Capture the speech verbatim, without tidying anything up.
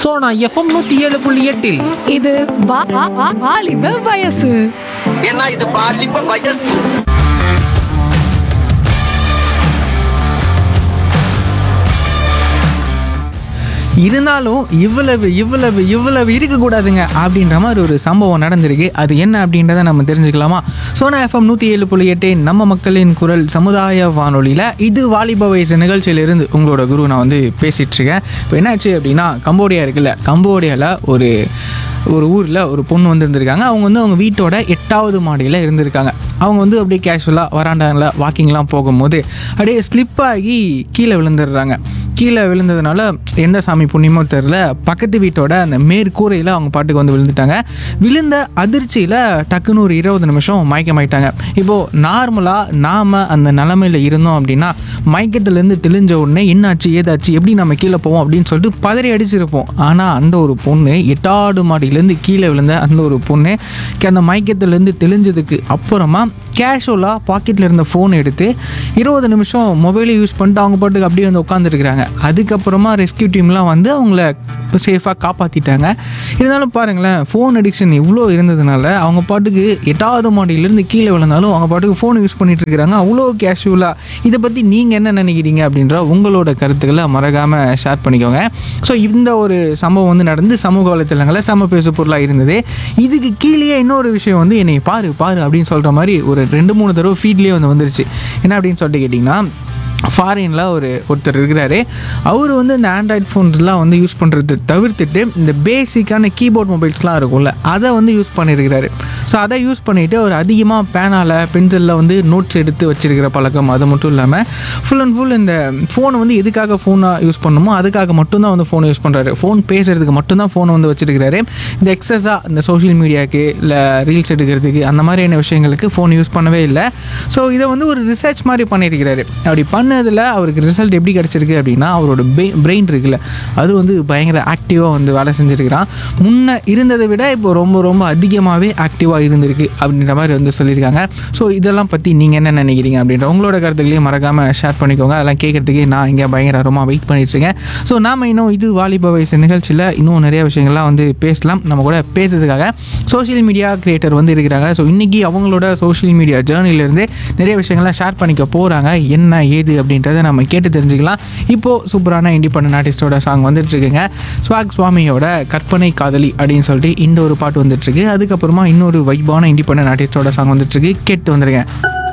Sona FM நூத்தி ஏழு புள்ளி எட்டில் இது வா- வா- வா- வாலிப வயசு. ஏன்னா இது பாலிப்ப வயசு. இருந்தாலும் இவ்வளவு இவ்வளவு இவ்வளவு இருக்கக்கூடாதுங்க அப்படின்ற மாதிரி ஒரு சம்பவம் நடந்திருக்கு. அது என்ன அப்படின்றத நம்ம தெரிஞ்சுக்கலாமா? சோனா எஃப்எம் நூற்றி ஏழு புள்ளி எட்டு நம்ம மக்களின் குரல் சமுதாய வானொலியில் இது வாலிப வயசு நிகழ்ச்சியிலிருந்து உங்களோட குரு நான் வந்து பேசிகிட்டு இருக்கேன். இப்போ என்னாச்சு அப்படின்னா, கம்போடியா இருக்குல்ல, கம்போடியாவில் ஒரு ஒரு ஊரில் ஒரு பொண்ணு வந்து இருந்திருக்காங்க. அவங்க வந்து அவங்க வீட்டோட எட்டாவது மாடியில் இருந்திருக்காங்க. அவங்க வந்து அப்படியே கேஷுவலாக வராண்டாவில் வாக்கிங்லாம் போகும்போது அப்படியே ஸ்லிப் ஆகி கீழே விழுந்துடுறாங்க. கீழே விழுந்ததுனால எந்த சாமி புண்ணியமோ தெரில, பக்கத்து வீட்டோட அந்த மேற்கூரையில் அவங்க பாட்டுக்கு வந்து விழுந்துட்டாங்க. விழுந்த அதிர்ச்சியில் டக்குன்னு ஒரு இருபது நிமிஷம் மயக்கமாயிட்டாங்க. இப்போது நார்மலாக நாம் அந்த நிலமையில் இருந்தோம் அப்படின்னா மயக்கத்துலேருந்து தெளிஞ்ச உடனே என்னாச்சு ஏதாச்சு எப்படி நம்ம கீழே போவோம் அப்படின்னு சொல்லிட்டு பதறி அடிச்சிருப்போம். ஆனால் அந்த ஒரு பொண்ணு எட்டாவது மாடியிலேருந்து கீழே விழுந்த அந்த ஒரு பொண்ணு அந்த மயக்கத்துலேருந்து தெளிஞ்சதுக்கு அப்புறமா கேஷுவலாக பாக்கெட்டில் இருந்த ஃபோன் எடுத்து இருபது நிமிஷம் மொபைலை யூஸ் பண்ணிட்டு அவங்க பாட்டுக்கு அப்படியே வந்து உட்காந்துருக்குறாங்க. அதுக்கப்புறமா ரெஸ்கியூ டீம்லாம் வந்து அவங்கள சேஃபாக காப்பாற்றிட்டாங்க. இருந்தாலும் பாருங்களேன், ஃபோன் அடிக்ஷன் இவ்வளோ இருந்ததுனால அவங்க பாட்டுக்கு எட்டாவது மாடியிலேருந்து கீழே விழுந்தாலும் அவங்க பாட்டுக்கு ஃபோன் யூஸ் பண்ணிட்டு இருக்கிறாங்க அவ்வளோ கேஷுவலாக. இதை பற்றி நீங்கள் என்ன நினைக்கிறீங்க அப்படின்ற உங்களோட கருத்துக்களை மறக்காமல் ஷேர் பண்ணிக்கோங்க. ஸோ இந்த ஒரு சம்பவம் வந்து நடந்து சமூக வலைத்தளங்களில் சம பேசு பொருளாக இருந்தது. இதுக்கு கீழேயே இன்னொரு விஷயம் வந்து என்னை பாரு பாரு அப்படின்னு சொல்கிற மாதிரி ஒரு ரெண்டு மூணு தடவை ஃபீட்லேயே வந்து வந்துருச்சு. என்ன அப்படின்னு சொல்லிட்டு கேட்டிங்கன்னா, ஃபாரினில் ஒரு ஒருத்தர் இருக்கிறாரு. அவர் வந்து இந்த ஆண்ட்ராய்ட் ஃபோன்ஸ்லாம் வந்து யூஸ் பண்ணுறது தவிர்த்துட்டு இந்த பேசிக்கான கீபோர்ட் மொபைல்ஸ்லாம் இருக்கும்ல, அதை வந்து யூஸ் பண்ணியிருக்கிறாரு. ஸோ அதை யூஸ் பண்ணிவிட்டு அவர் அதிகமாக பேனால் பென்சிலில் வந்து நோட்ஸ் எடுத்து வச்சுருக்கிற பழக்கம். அது மட்டும் இல்லாமல் ஃபுல் அண்ட் ஃபுல் இந்த ஃபோனை வந்து எதுக்காக ஃபோனாக யூஸ் பண்ணணுமோ அதுக்காக மட்டும்தான் வந்து ஃபோனை யூஸ் பண்ணுறாரு. ஃபோன் பேசுகிறதுக்கு மட்டும்தான் ஃபோனை வந்து வச்சுருக்கிறாரு. இந்த எக்ஸஸாக இந்த சோஷியல் மீடியாவுக்கு இல்லை ரீல்ஸ் எடுக்கிறதுக்கு அந்த மாதிரியான விஷயங்களுக்கு ஃபோன் யூஸ் பண்ணவே இல்லை. ஸோ இதை வந்து ஒரு ரிசர்ச் மாதிரி பண்ணியிருக்கிறாரு. அப்படி பண்ணதில் அவருக்கு ரிசல்ட் எப்படி கிடச்சிருக்கு அப்படின்னா, அவரோட பிரெயின் இருக்குல்ல, அது வந்து பயங்கர ஆக்டிவாக வந்து வேலை செஞ்சுருக்கிறான். முன்ன இருந்ததை விட இப்போ ரொம்ப ரொம்ப அதிகமாகவே ஆக்டிவாக இருந்திருக்கு அப்படின்ற மாதிரி வந்து சொல்லியிருக்காங்க. ஸோ இதெல்லாம் பற்றி நீங்கள் என்ன நினைக்கிறீங்க அப்படின்ற உங்களோட கருத்துக்களையும் மறக்காமல் ஷேர் பண்ணிக்கோங்க. அதெல்லாம் கேட்குறதுக்கு நான் இங்கே பயங்கரமாக வெயிட் பண்ணிட்டுருக்கேன். ஸோ நாம் இன்னும் இது வாலிப வயசு நிகழ்ச்சியில் இன்னும் நிறைய விஷயங்கள்லாம் வந்து பேசலாம். நம்ம கூட பேசுறதுக்காக சோஷியல் மீடியா கிரியேட்டர் வந்து இருக்கிறாங்க. ஸோ இன்றைக்கி அவங்களோட சோஷியல் மீடியா ஜேர்னிலேருந்து நிறைய விஷயங்கள்லாம் ஷேர் பண்ணிக்க போகிறாங்க. என்ன ஏது அப்படின்றத நம்ம கேட்டு தெரிஞ்சுக்கலாம். இப்போது சூப்பரான இண்டிபெண்டன்ட் ஆர்டிஸ்டோட சாங் வந்துட்டுருக்குங்க. ஸ்வாக் சுவாமியோட கற்பனை காதலி அப்படின்னு சொல்லிட்டு இந்த ஒரு பாட்டு வந்துட்டுருக்கு. அதுக்கப்புறமா இன்னொரு வைபான இண்டிபெண்டன்ட் ஆர்டிஸ்டோட சாங் வந்துட்டுருக்கு. கேட்டு வந்துருங்க.